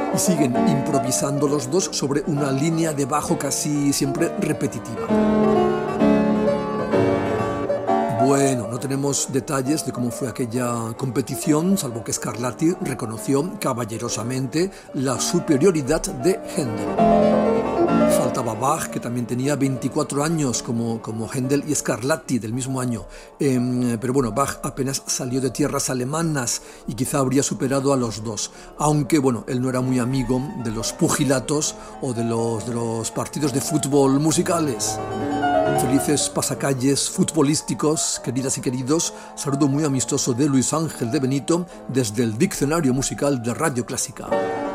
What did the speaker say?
y siguen improvisando los dos sobre una línea de bajo casi siempre repetitiva. Bueno, no tenemos detalles de cómo fue aquella competición, salvo que Scarlatti reconoció caballerosamente la superioridad de Händel. Faltaba Bach, que también tenía 24 años como Händel y Scarlatti del mismo año. Pero bueno, Bach apenas salió de tierras alemanas y quizá habría superado a los dos. Aunque bueno, él no era muy amigo de los pugilatos o de los partidos de fútbol musicales. Felices pasacalles futbolísticos, queridas y queridos, saludo muy amistoso de Luis Ángel de Benito desde el Diccionario Musical de Radio Clásica.